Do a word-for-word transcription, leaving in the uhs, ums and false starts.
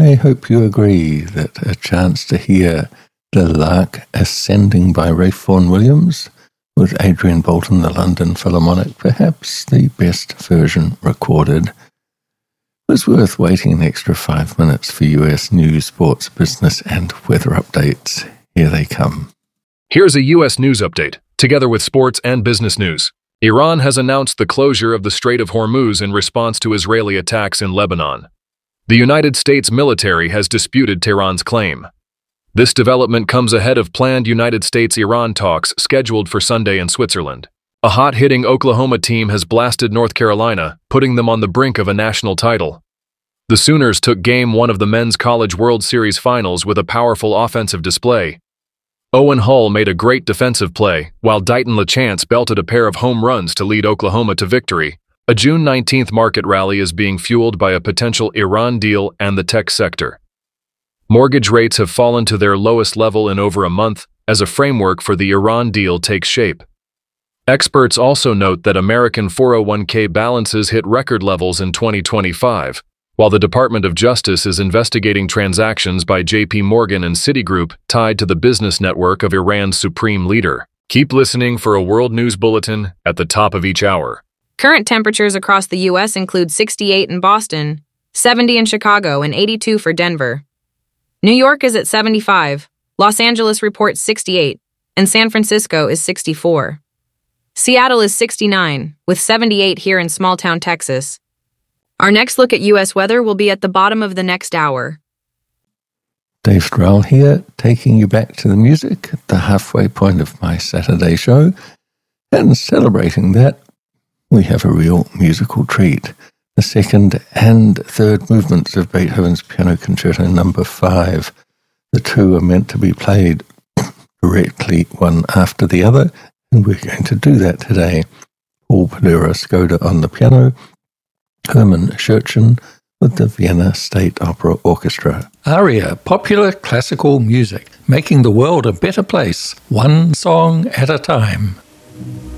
I hope you agree that a chance to hear The Lark Ascending by Ralph Vaughan Williams with Adrian Bolton, the London Philharmonic, perhaps the best version recorded, was worth waiting an extra five minutes for U S news, sports, business, and weather updates. Here they come. Here's a U S news update, together with sports and business news. Iran has announced the closure of the Strait of Hormuz in response to Israeli attacks in Lebanon. The United States military has disputed Tehran's claim. This development comes ahead of planned United States-Iran talks scheduled for Sunday in Switzerland. A hot-hitting Oklahoma team has blasted North Carolina, putting them on the brink of a national title. The Sooners took Game one of the Men's College World Series Finals with a powerful offensive display. Owen Hull made a great defensive play, while Dighton LeChance belted a pair of home runs to lead Oklahoma to victory. A June nineteenth market rally is being fueled by a potential Iran deal and the tech sector. Mortgage rates have fallen to their lowest level in over a month as a framework for the Iran deal takes shape. Experts also note that American four oh one k balances hit record levels in twenty twenty-five, while the Department of Justice is investigating transactions by J P Morgan and Citigroup tied to the business network of Iran's supreme leader. Keep listening for a World News Bulletin at the top of each hour. Current temperatures across the U S include sixty-eight in Boston, seventy in Chicago, and eighty-two for Denver. New York is at seventy-five, Los Angeles reports sixty-eight, and San Francisco is sixty-four. Seattle is sixty-nine, with seventy-eight here in small-town Texas. Our next look at U S weather will be at the bottom of the next hour. Dave Stroll here, taking you back to the music at the halfway point of my Saturday show, and celebrating that, we have a real musical treat. The second and third movements of Beethoven's Piano Concerto number five. The two are meant to be played directly one after the other, and we're going to do that today. Paul Pedera Skoda on the piano, Hermann Scherchen with the Vienna State Opera Orchestra. ARIA, popular classical music, making the world a better place, one song at a time.